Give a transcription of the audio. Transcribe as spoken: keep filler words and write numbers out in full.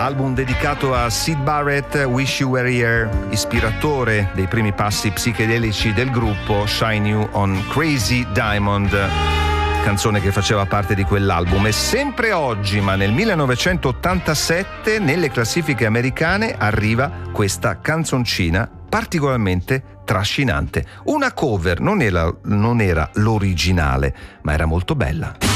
Album dedicato a Syd Barrett, Wish You Were Here, ispiratore dei primi passi psichedelici del gruppo, Shine You on Crazy Diamond, canzone che faceva parte di quell'album. E sempre oggi, ma nel millenovecentottantasette, nelle classifiche americane arriva questa canzoncina particolarmente trascinante. Una cover, non era, non era l'originale, ma era molto bella.